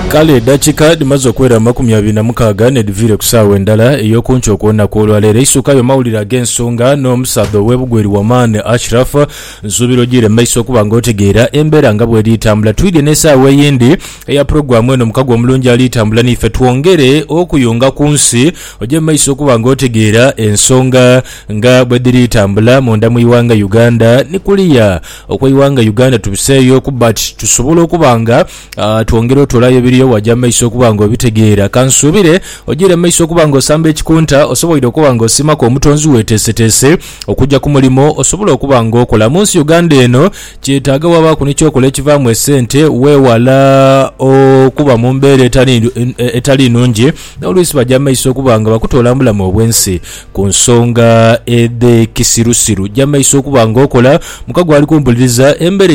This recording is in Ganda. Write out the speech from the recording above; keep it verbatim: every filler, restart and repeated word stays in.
Kale dakika dimaze okwera makumi abiri na mukaaga ne divire kusaawa endala ey'okunca okuwonako olwaleero isukayo mawulire ag'ensonga n'omusaadha ow'ebugweri Wamane Ashraf nsuubira gire maiso okuba ng'otegeera embeera nga bw'eri itambula. Twidye n'essaawa eyindi eya puroguramu eno omukago omulungi ali itambula niffe twongere okuyunga ku nsi ogye maiso okuba ng'otegeera ensonga nga bwe diri itambula munda mu iwanga Uganda ni kuliya okw'iwanga Uganda tubiseeyo kuba tusobola okuba nga uh, twongere otulayo biriyo wajja maiso okuba ng'obitegeera. Kansuubire ogire maiso okuba ng'osamba ekikunta osobola okuba ng'osimako omutonzi weeteeseteese okujja ku mulimo osobola okuba ng'okola mu nsi Uganda eno kyetaaga wabaako n'ekyokola ekivaamu essente weewala okuba mu mbeera etali etali nnungi n'oluusi bajja maiso okuba nga bakutoola mulamu obwensi ku nsonga ede kisirusiru. Jja maiso okuba ng'okola mukago ali kumpuliriza embeera